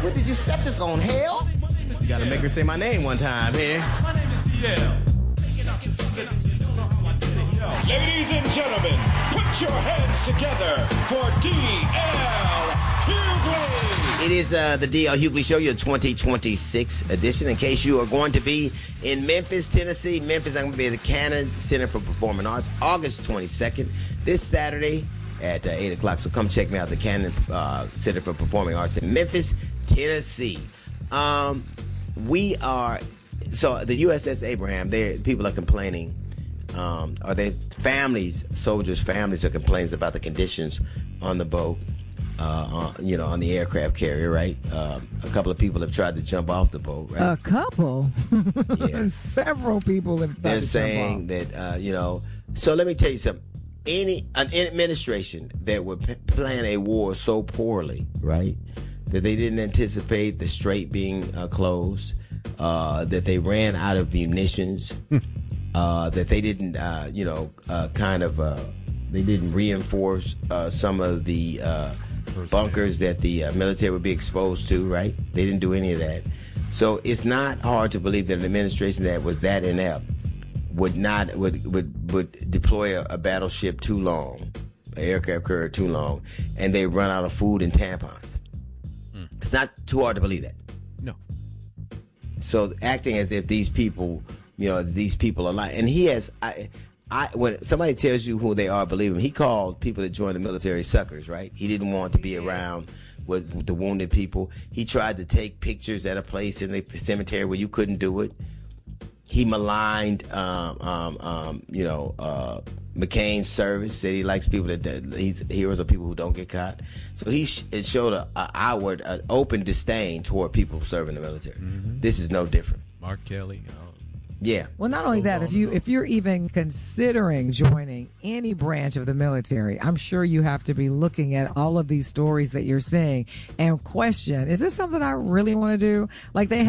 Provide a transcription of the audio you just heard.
What did you set this on, hell? You gotta make her say my name one time here. My name is DL. Ladies and gentlemen, put your hands together for D.L. Hughley. It is the D.L. Hughley Show, your 2026 edition. In case you are going to be in Memphis, Tennessee, I'm going to be at the Cannon Center for Performing Arts, August 22nd, this Saturday at 8 o'clock. So come check me out, the Cannon Center for Performing Arts in Memphis, Tennessee. So the USS Abraham, people are complaining. Are there soldiers' families are complaining about the conditions on the boat, on the aircraft carrier, right? A couple of people have tried to jump off the boat, right? A couple? Yeah. Several people have tried They're to saying jump off. that, so let me tell you something. An administration that would plan a war so poorly, right, that they didn't anticipate the strait being closed, that they ran out of munitions, that they didn't, they didn't reinforce some of the bunkers that the military would be exposed to, right? They didn't do any of that. So it's not hard to believe that an administration that was that inept would deploy a battleship too long, an aircraft carrier too long, and they run out of food and tampons. It's not too hard to believe that. No. So acting as if these people are lying. And he has, when somebody tells you who they are, believe him. He called people that joined the military suckers, right? He didn't want to be around with the wounded people. He tried to take pictures at a place in the cemetery where you couldn't do it. He maligned, McCain's service. Said he likes people heroes are people who don't get caught. So it showed an open disdain toward people serving the military. Mm-hmm. This is no different. Mark Kelly. Yeah. Well, not only that, if you're even considering joining any branch of the military, I'm sure you have to be looking at all of these stories that you're seeing and question, is this something I really want to do? Like they